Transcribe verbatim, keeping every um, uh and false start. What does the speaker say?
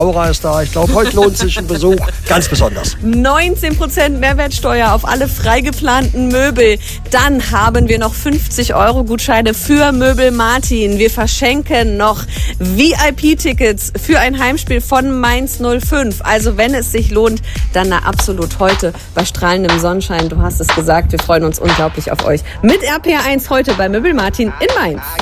Aura ist da. Ich glaube, heute lohnt sich ein Besuch ganz besonders. neunzehn Prozent Mehrwertsteuer auf alle frei geplanten Möbel. Dann haben wir noch fünfzig Euro Gutscheine für Möbel Martin. Wir verschenken noch V I P-Tickets für ein Heimspiel von Mainz null fünf. Also wenn es sich lohnt, dann na absolut heute bei strahlendem Sonnenschein. Du hast es gesagt, wir freuen uns unglaublich auf euch. Mit R P R eins heute bei Möbel Martin in Mainz.